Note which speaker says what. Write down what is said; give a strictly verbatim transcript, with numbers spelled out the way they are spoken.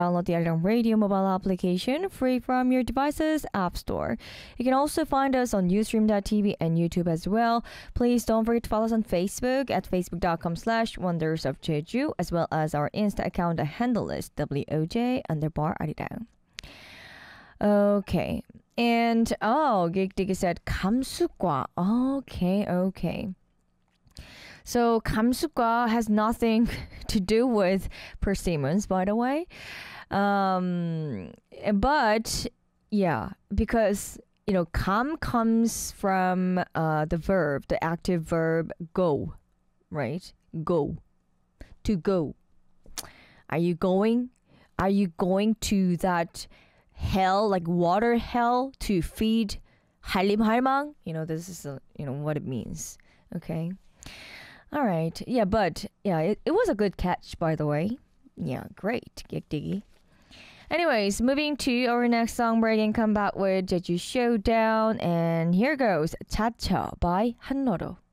Speaker 1: Download the Arirang Radio mobile application free from your device's app store. You can also find us on ustream dot t v and YouTube as well. Please don't forget to follow us on Facebook at facebook.com slash wonders of Jeju, as well as our Insta account. The handle is W O J underbar Arirang. Okay. And, oh, Gigdigi said, 감수과. Okay, okay. So, 감수과 has nothing to do with persimmons, by the way. Um, but, yeah, because, you know, 감 comes from uh, the verb, the active verb go, right? Go. To go. Are you going? Are you going to that hell, like water hell, to feed 할림할망? You know, this is, uh, you know, what it means. Okay. All right. Yeah, but yeah, it, it was a good catch, by the way. Yeah, great. Gigdigi. Anyways, moving to our next song break and come back with Jeju Showdown. And here goes Cha-Cha by Hanoro.